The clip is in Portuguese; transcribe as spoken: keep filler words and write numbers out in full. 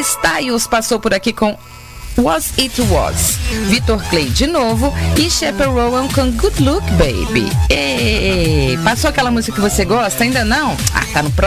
Styles passou por aqui com Was It Was. Vitor Clay de novo e Shepard Rowan com Good Look Baby. Ei, passou aquela música que você gosta? Ainda não? Ah, tá no próximo.